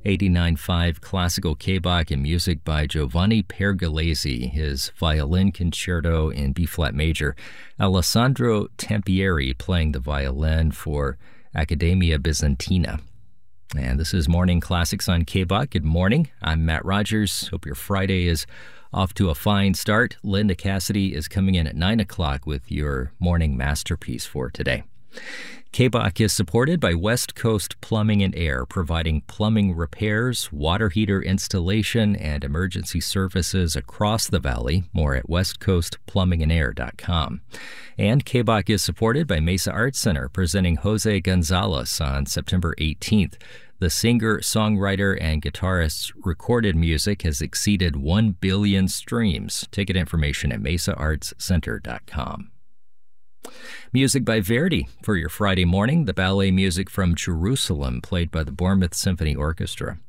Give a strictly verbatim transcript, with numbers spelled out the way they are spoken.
eighty-nine point five classical K-Bach and music by Giovanni Pergolesi, his violin concerto in B-flat major. Alessandro Tempieri playing the violin for Accademia Bizantina. And this is Morning Classics on K-Bach. Good morning. I'm Matt Rogers. Hope your Friday is off to a fine start. Linda Cassidy is coming in at nine o'clock with your morning masterpiece for today. K-Bach is supported by West Coast Plumbing and Air, providing plumbing repairs, water heater installation, and emergency services across the valley. More at west coast plumbing and air dot com. And K-Bach is supported by Mesa Arts Center, presenting Jose Gonzalez on September eighteenth. The singer, songwriter, and guitarist's recorded music has exceeded one billion streams. Ticket information at mesa arts center dot com. Music by Verdi for your Friday morning. The ballet music from Jerusalem, played by the Bournemouth Symphony Orchestra.